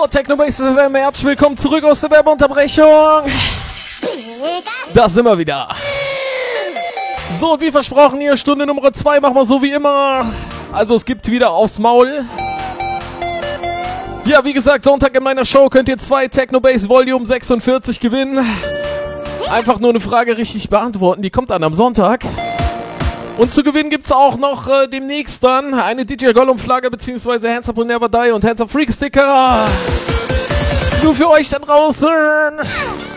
Technobase FM, herzlich willkommen zurück aus der Werbeunterbrechung. Da sind wir wieder. So, wie versprochen hier, Stunde Nummer 2 machen wir so wie immer. Also es gibt wieder aufs Maul. Ja, wie gesagt, Sonntag in meiner Show könnt ihr 2 Technobase Volume 46 gewinnen. Einfach nur eine Frage richtig beantworten, die kommt dann am Sonntag. Und zu gewinnen gibt's auch noch demnächst dann eine DJ Gollum Flagge bzw. Hands Up and Never Die und Hands Up Freak Sticker. Nur für euch da draußen.